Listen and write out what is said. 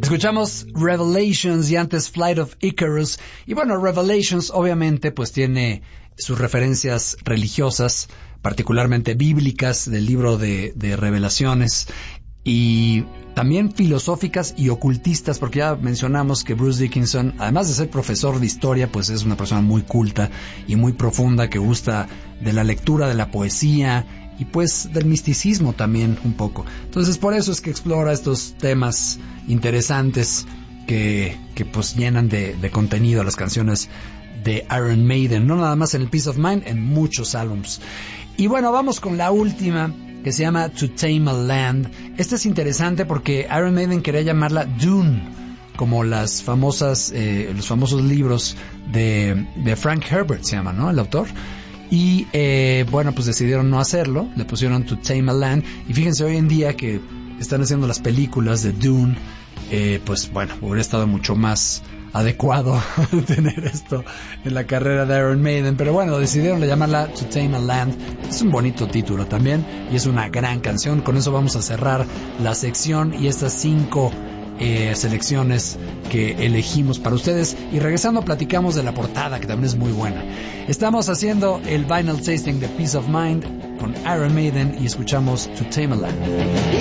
Escuchamos Revelations y antes Flight of Icarus. Y bueno, Revelations obviamente pues tiene sus referencias religiosas, particularmente bíblicas del libro de Revelaciones, y también filosóficas y ocultistas, porque ya mencionamos que Bruce Dickinson, además de ser profesor de historia, pues es una persona muy culta y muy profunda, que gusta de la lectura, de la poesía y pues del misticismo también un poco. Entonces por eso es que explora estos temas interesantes que pues llenan de contenido las canciones de Iron Maiden, no nada más en el Peace of Mind, en muchos álbums. Y bueno, vamos con la última, que se llama To Tame a Land. Esta es interesante porque Iron Maiden quería llamarla Dune, como las famosas los famosos libros de Frank Herbert, se llama, ¿no?, el autor. Y bueno, pues decidieron no hacerlo, le pusieron To Tame a Land. Y fíjense, hoy en día que están haciendo las películas de Dune, pues bueno, hubiera estado mucho más adecuado tener esto en la carrera de Iron Maiden, pero bueno, decidieron llamarla To Tame a Land. Es un bonito título también y es una gran canción. Con eso vamos a cerrar la sección y estas 5 selecciones que elegimos para ustedes, y regresando platicamos de la portada, que también es muy buena. Estamos haciendo el vinyl tasting de Peace of Mind con Iron Maiden y escuchamos To Tame a Land.